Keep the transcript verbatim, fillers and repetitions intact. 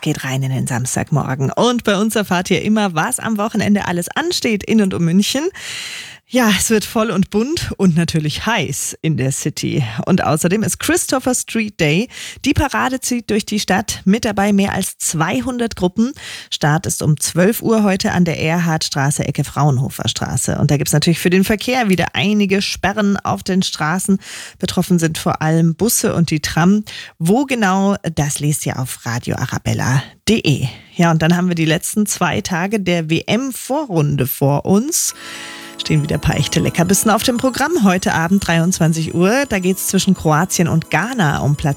geht rein in den Samstagmorgen. Und bei uns erfahrt ihr immer, was am Wochenende alles ansteht in und um München. Ja, es wird voll und bunt und natürlich heiß in der City. Und außerdem ist Christopher Street Day. Die Parade zieht durch die Stadt, mit dabei mehr als zweihundert Gruppen. Start ist um zwölf Uhr heute an der Erhardstraße, Ecke Fraunhofer Straße. Und da gibt es natürlich für den Verkehr wieder einige Sperren auf den Straßen. Betroffen sind vor allem Busse und die Tram. Wo genau, das lest ihr auf radio arabella punkt de. Ja, und dann haben wir die letzten zwei Tage der W M-Vorrunde vor uns. Stehen wieder ein paar echte Leckerbissen auf dem Programm. Heute Abend dreiundzwanzig Uhr, da geht es zwischen Kroatien und Ghana um Platz